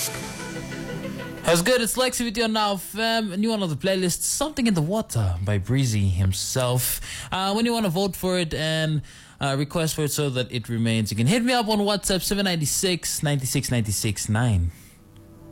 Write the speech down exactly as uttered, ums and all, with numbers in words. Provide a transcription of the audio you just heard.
How's good? It's Lexi with you on Now Fam. A new one of the playlist, Something in the Water by Breezy himself. Uh, when you want to vote for it and uh, request for it so that it remains, you can hit me up on WhatsApp seven nine six, nine six nine six nine.